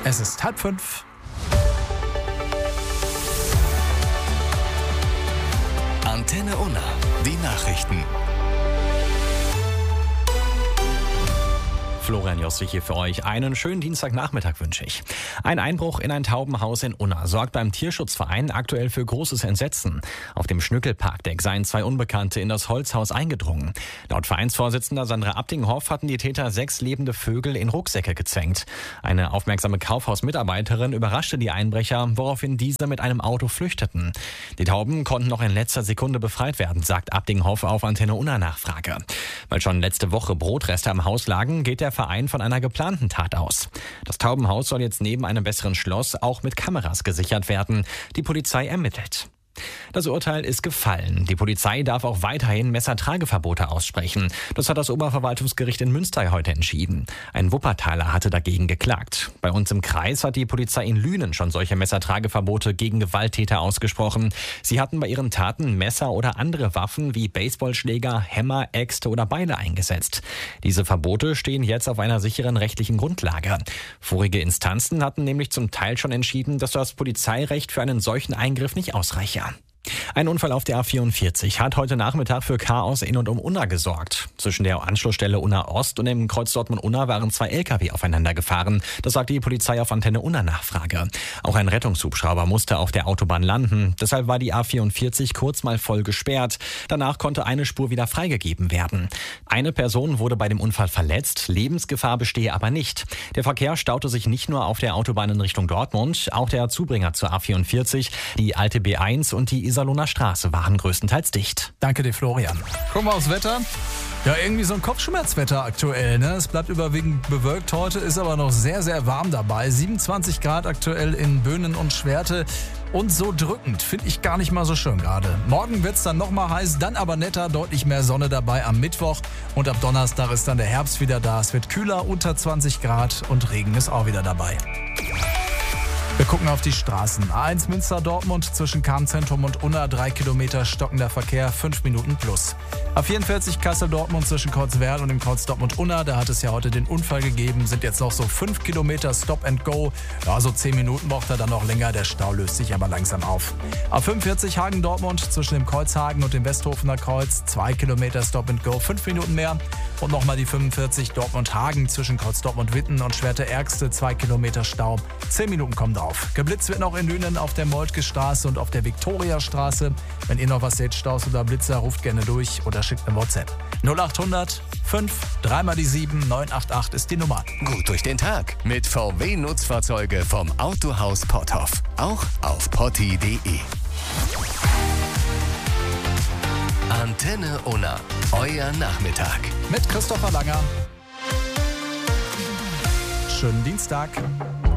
Es ist 4:30. Antenne Unna, die Nachrichten. Florian Jossi hier für euch. Einen schönen Dienstagnachmittag wünsche ich. Ein Einbruch in ein Taubenhaus in Unna sorgt beim Tierschutzverein aktuell für großes Entsetzen. Auf dem Schnückelparkdeck seien 2 Unbekannte in das Holzhaus eingedrungen. Laut Vereinsvorsitzender Sandra Abdinghoff hatten die Täter 6 lebende Vögel in Rucksäcke gezwängt. Eine aufmerksame Kaufhausmitarbeiterin überraschte die Einbrecher, woraufhin diese mit einem Auto flüchteten. Die Tauben konnten noch in letzter Sekunde befreit werden, sagt Abdinghoff auf Antenne Unna Nachfrage. Weil schon letzte Woche Brotreste am Haus lagen, geht der Verein von einer geplanten Tat aus. Das Taubenhaus soll jetzt neben einem besseren Schloss auch mit Kameras gesichert werden. Die Polizei ermittelt. Das Urteil ist gefallen. Die Polizei darf auch weiterhin Messertrageverbote aussprechen. Das hat das Oberverwaltungsgericht in Münster heute entschieden. Ein Wuppertaler hatte dagegen geklagt. Bei uns im Kreis hat die Polizei in Lünen schon solche Messertrageverbote gegen Gewalttäter ausgesprochen. Sie hatten bei ihren Taten Messer oder andere Waffen wie Baseballschläger, Hämmer, Äxte oder Beile eingesetzt. Diese Verbote stehen jetzt auf einer sicheren rechtlichen Grundlage. Vorige Instanzen hatten nämlich zum Teil schon entschieden, dass das Polizeirecht für einen solchen Eingriff nicht ausreiche. Ein Unfall auf der A44 hat heute Nachmittag für Chaos in und um Unna gesorgt. Zwischen der Anschlussstelle Unna Ost und dem Kreuz Dortmund-Unna waren 2 LKW aufeinander gefahren. Das sagte die Polizei auf Antenne Unna Nachfrage. Auch ein Rettungshubschrauber musste auf der Autobahn landen. Deshalb war die A44 kurz mal voll gesperrt. Danach konnte eine Spur wieder freigegeben werden. Eine Person wurde bei dem Unfall verletzt. Lebensgefahr bestehe aber nicht. Der Verkehr staute sich nicht nur auf der Autobahn in Richtung Dortmund. Auch der Zubringer zur A44, die alte B1 und die Iserlohner Straße waren größtenteils dicht. Danke dir, Florian. Gucken wir aufs Wetter. Ja, irgendwie so ein Kopfschmerzwetter aktuell, ne? Es bleibt überwiegend bewölkt heute, ist aber noch sehr, sehr warm dabei. 27 Grad aktuell in Böhnen und Schwerte. Und so drückend, finde ich gar nicht mal so schön gerade. Morgen wird es dann nochmal heiß, dann aber netter, deutlich mehr Sonne dabei am Mittwoch. Und ab Donnerstag ist dann der Herbst wieder da. Es wird kühler, unter 20 Grad und Regen ist auch wieder dabei. Wir gucken auf die Straßen. A1 Münster-Dortmund zwischen Karmzentrum und Unna, 3 Kilometer stockender Verkehr, 5 Minuten plus. A44 Kassel-Dortmund zwischen Kreuzwerl und dem Kreuz Dortmund-Unna, da hat es ja heute den Unfall gegeben, sind jetzt noch so 5 Kilometer Stop and Go. Ja, so 10 Minuten braucht er dann noch länger, der Stau löst sich aber langsam auf. A45 Hagen-Dortmund zwischen dem Kreuzhagen und dem Westhofener Kreuz, 2 Kilometer Stop and Go, 5 Minuten mehr. Und nochmal die 45 Dortmund-Hagen zwischen Kreuz Dortmund-Witten und Schwerte-Ergste, 2 Kilometer Stau, 10 Minuten kommen drauf. Geblitzt wird noch in Lünen auf der Moltke Straße und auf der Viktoriastraße. Wenn ihr noch was seht, Staus oder Blitzer, ruft gerne durch oder schickt eine WhatsApp. 0800 5 3 mal die 7 988 ist die Nummer. Gut durch den Tag mit VW-Nutzfahrzeuge vom Autohaus Potthoff. Auch auf potti.de. Antenne Unna, euer Nachmittag. Mit Christopher Langer. Schönen Dienstag.